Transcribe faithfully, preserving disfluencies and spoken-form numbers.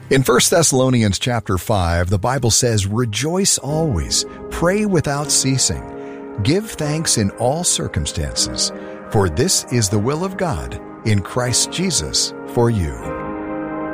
In First Thessalonians chapter five, the Bible says, "Rejoice always, pray without ceasing, give thanks in all circumstances, for this is the will of God in Christ Jesus for you."